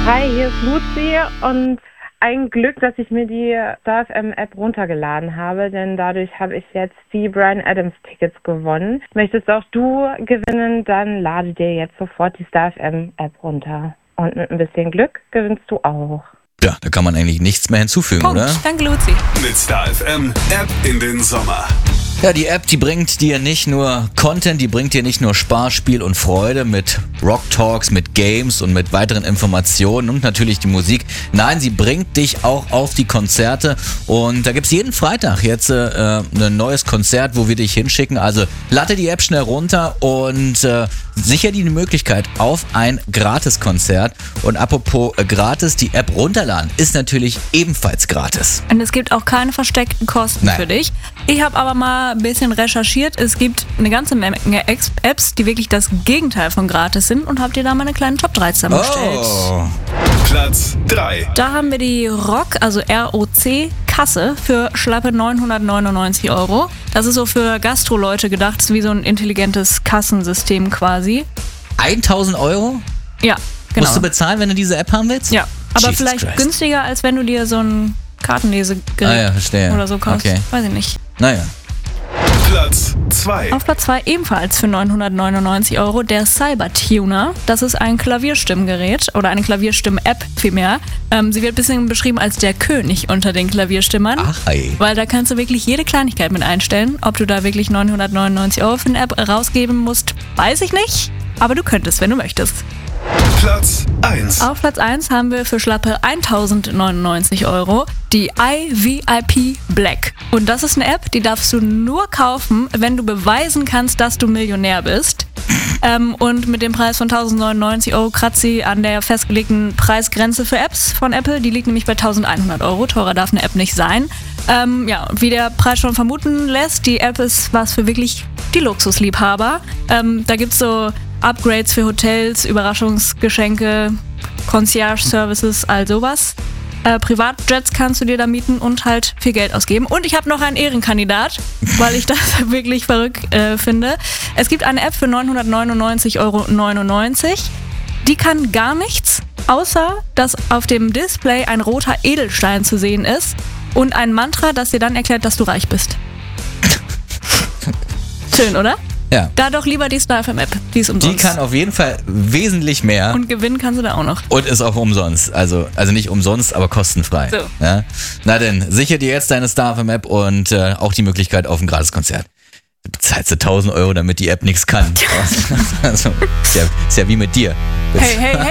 Hi, hier ist Luzi und ein Glück, dass ich mir die StarFM-App runtergeladen habe, denn dadurch habe ich jetzt die Bryan Adams-Tickets gewonnen. Möchtest auch du gewinnen, dann lade dir jetzt sofort die StarFM-App runter. Und mit ein bisschen Glück gewinnst du auch. Ja, da kann man eigentlich nichts mehr hinzufügen, Punkt. oder? Danke, Luzi. Mit StarFM App in den Sommer. Ja, die App, die bringt dir nicht nur Content, die bringt dir nicht nur Spaß, Spiel und Freude mit Rock Talks, mit Games und mit weiteren Informationen und natürlich die Musik. Nein, sie bringt dich auch auf die Konzerte und da gibt's jeden Freitag jetzt ein neues Konzert, wo wir dich hinschicken. Also lade die App schnell runter und sicher dir die Möglichkeit auf ein Gratiskonzert. Und apropos gratis, die App runterladen ist natürlich ebenfalls gratis. Und es gibt auch keine versteckten Kosten für dich. Ich habe aber mal ein bisschen recherchiert. Es gibt eine ganze Menge Apps, die wirklich das Gegenteil von gratis sind und habt ihr da mal eine kleine Top 3 zusammengestellt. Oh. Platz 3. Da haben wir die ROC, also ROC Kasse für schlappe 999 €. Das ist so für Gastro-Leute gedacht, das ist wie so ein intelligentes Kassensystem quasi. 1.000 €? Ja, genau. Musst du bezahlen, wenn du diese App haben willst? Ja, aber Jesus vielleicht Christ. günstiger, als wenn du dir so ein Kartenlesegerät verstehe. oder so kaufst. Okay. Weiß ich nicht. Naja. Platz 2. Auf Platz 2 ebenfalls für 999 € der Cybertuner. Das ist ein Klavierstimmgerät oder eine Klavierstimmen-App vielmehr. Sie wird ein bisschen beschrieben als der König unter den Klavierstimmern. Ach, ey. Weil da kannst du wirklich jede Kleinigkeit mit einstellen. Ob du da wirklich 999 € für eine App rausgeben musst, weiß ich nicht. Aber du könntest, wenn du möchtest. Platz 1. Auf Platz 1 haben wir für schlappe 1.099 € die iVIP Black. Und das ist eine App, die darfst du nur kaufen, wenn du beweisen kannst, dass du Millionär bist. Und mit dem Preis von 1.099 € kratzt sie an der festgelegten Preisgrenze für Apps von Apple. Die liegt nämlich bei 1.100 €. Teurer darf eine App nicht sein. Wie der Preis schon vermuten lässt, die App ist was für wirklich die Luxusliebhaber. Da gibt's so Upgrades für Hotels, Überraschungsgeschenke, Concierge-Services, all sowas. Privatjets kannst du dir da mieten und halt viel Geld ausgeben. Und ich habe noch einen Ehrenkandidat, weil ich das wirklich verrückt finde. Es gibt eine App für 999,99 €. Die kann gar nichts, außer dass auf dem Display ein roter Edelstein zu sehen ist und ein Mantra, das dir dann erklärt, dass du reich bist. Schön, oder? Ja. Da doch lieber die StarFM-App, die ist umsonst. Die kann auf jeden Fall wesentlich mehr. Und gewinnen kannst du da auch noch. Und ist auch umsonst. Also nicht umsonst, aber kostenfrei. So. Ja? Na denn, sicher dir jetzt deine StarFM-App und auch die Möglichkeit auf ein Gratiskonzert. Du bezahlst 1.000 €, damit die App nichts kann. Also, ist ja wie mit dir. Hey,